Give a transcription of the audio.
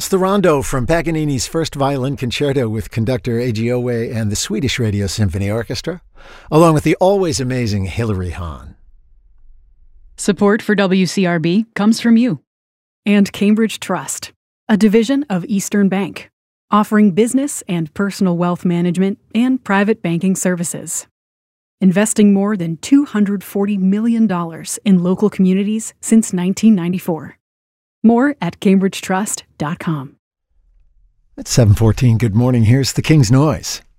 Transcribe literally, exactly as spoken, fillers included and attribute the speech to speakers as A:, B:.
A: the Rondo from Paganini's First Violin Concerto with conductor Eiji Owe and the Swedish Radio Symphony Orchestra, along with the always amazing Hilary Hahn.
B: Support for W C R B comes from you and Cambridge Trust, a division of Eastern Bank, offering business and personal wealth management and private banking services. Investing more than two hundred forty million dollars in local communities since nineteen ninety-four. More at cambridge trust dot com.
A: At seven fourteen, good morning. Here's the King's Noise.